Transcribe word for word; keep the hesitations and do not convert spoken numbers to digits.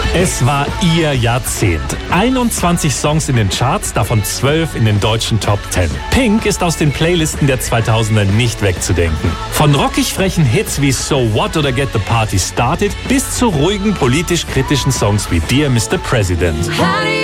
Es war ihr Jahrzehnt. einundzwanzig Songs in den Charts, davon zwölf in den deutschen Top zehn. Pink ist aus den Playlisten der zweitausender nicht wegzudenken. Von rockig frechen Hits wie So What oder Get the Party Started bis zu ruhigen politisch-kritischen Songs wie Dear Mister President.